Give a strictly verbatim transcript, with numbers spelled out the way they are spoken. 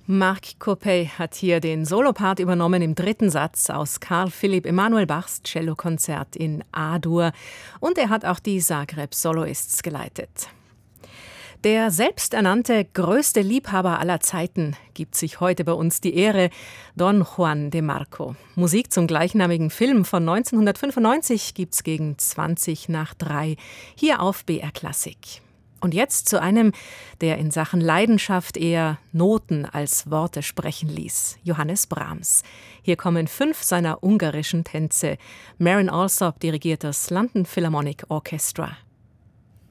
Marc Coppey hat hier den Solopart übernommen im dritten Satz aus Carl Philipp Emanuel Bachs Cellokonzert in A-Dur und er hat auch die Zagreb Soloists geleitet. Der selbsternannte größte Liebhaber aller Zeiten gibt sich heute bei uns die Ehre, Don Juan de Marco. Musik zum gleichnamigen Film von neunzehnhundertfünfundneunzig gibt's gegen zwanzig nach drei hier auf B R Klassik. Und jetzt zu einem, der in Sachen Leidenschaft eher Noten als Worte sprechen ließ, Johannes Brahms. Hier kommen fünf seiner ungarischen Tänze. Marin Alsop dirigiert das London Philharmonic Orchestra.